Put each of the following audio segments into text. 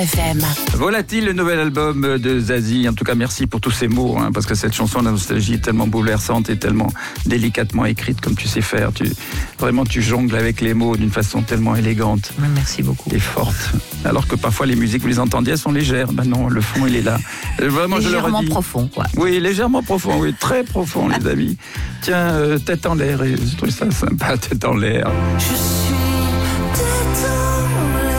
FM. Volatile, le nouvel album de Zazie. En tout cas, merci pour tous ces mots, parce que cette chanson, la nostalgie, est tellement bouleversante et tellement délicatement écrite comme tu sais faire. Vraiment, tu jongles avec les mots d'une façon tellement élégante. Merci beaucoup. Et forte. Alors que parfois, les musiques, vous les entendiez, elles sont légères. Maintenant, le fond, il est là. Vraiment, légèrement profond, quoi. Oui, légèrement profond, oui, très profond, les amis. Tiens, tête en l'air, et je trouve ça sympa, tête en l'air. Je suis tête en l'air.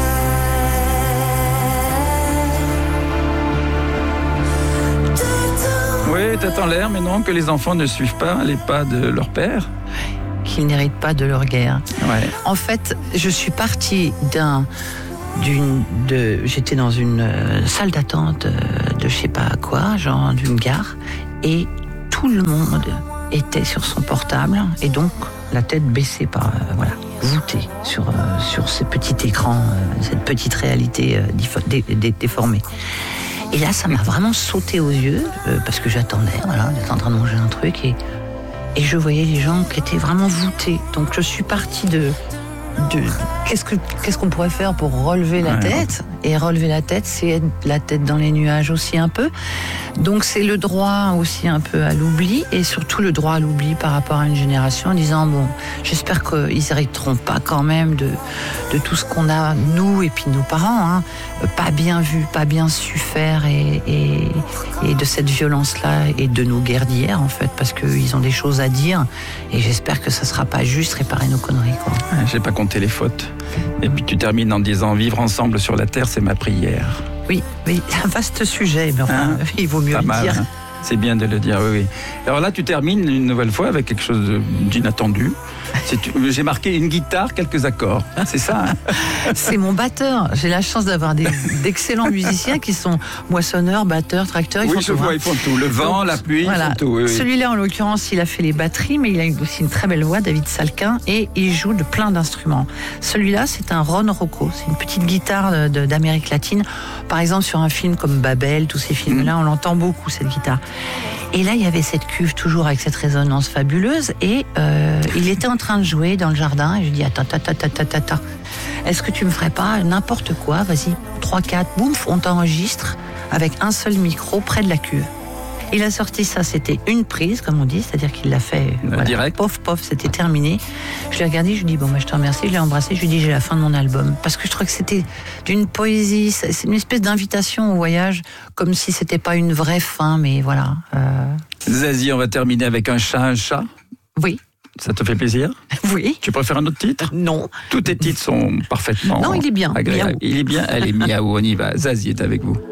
Oui, tête en l'air, mais non, que les enfants ne suivent pas les pas de leur père. Qu'ils n'héritent pas de leur guerre. Ouais. En fait, je suis partie j'étais dans une salle d'attente de je sais pas quoi, genre d'une gare, et tout le monde était sur son portable, et donc la tête baissée voûtée sur ces petits écrans, cette petite réalité déformée. Et là, ça m'a vraiment sauté aux yeux, parce que j'attendais, j'étais en train de manger un truc, et je voyais les gens qui étaient vraiment voûtés. Donc je suis partie de qu'est-ce qu'on pourrait faire pour relever la tête. Et relever la tête, c'est être la tête dans les nuages aussi un peu. Donc c'est le droit aussi un peu à l'oubli, et surtout le droit à l'oubli par rapport à une génération, en disant bon, j'espère qu'ils n'hériteront pas quand même de tout ce qu'on a, nous et puis nos parents, pas bien vu, pas bien su faire, et de cette violence-là et de nos guerres d'hier, en fait, parce qu'ils ont des choses à dire, et j'espère que ça ne sera pas juste réparer nos conneries, quoi. J'ai pas compté les fautes. Et puis tu termines en disant vivre ensemble sur la terre, c'est ma prière. Oui, un vaste sujet, mais enfin, il vaut mieux le dire. C'est bien de le dire, oui. Alors là, tu termines une nouvelle fois avec quelque chose d'inattendu. J'ai marqué une guitare, quelques accords. C'est ça, C'est mon batteur. J'ai la chance d'avoir d'excellents musiciens qui sont moissonneurs, batteurs, tracteurs. Ils font tout. Le vent, la pluie, voilà. Ils font tout. Oui. Celui-là, en l'occurrence, il a fait les batteries, mais il a aussi une très belle voix, David Salkin, et il joue de plein d'instruments. Celui-là, c'est un Ron Rocco. C'est une petite guitare d'Amérique latine. Par exemple, sur un film comme Babel, tous ces films-là, on l'entend beaucoup, cette guitare. Et là, il y avait cette cuve toujours avec cette résonance fabuleuse, et il était en train de jouer dans le jardin, et je dis attends, est-ce que tu me ferais pas n'importe quoi, vas-y, 3-4, boum, on t'enregistre avec un seul micro près de la cuve. Il a sorti ça, c'était une prise, comme on dit, c'est-à-dire qu'il l'a fait direct. Pof, c'était terminé. Je l'ai regardé, je lui ai dit bon, je te remercie, je l'ai embrassé, je lui ai dit j'ai la fin de mon album, parce que je trouvais que c'était d'une poésie, c'est une espèce d'invitation au voyage, comme si c'était pas une vraie fin, mais voilà. Zazie, on va terminer avec un chat. Oui. Ça te fait plaisir? Oui. Tu préfères un autre titre? Non. Tous tes titres sont parfaitement agréables. Il est bien, elle est miaou, on y va. Zazie est avec vous.